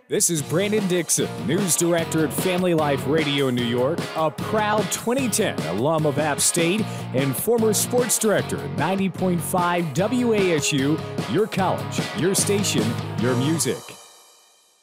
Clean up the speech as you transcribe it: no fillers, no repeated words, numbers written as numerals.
This is Brandon Dixon, news director at Family Life Radio New York, a proud 2010 alum of App State, and former sports director at 90.5 WASU, your college, your station, your music.